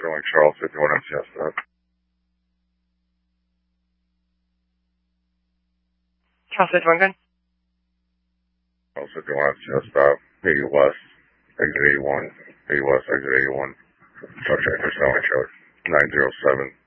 Sterling Charles, 51 MCS stop. Charles 51, good. Charles 51 MCS stop. 80 West, exit 81. 80 West, exit 81. Truck tractor Sterling Charles. 907.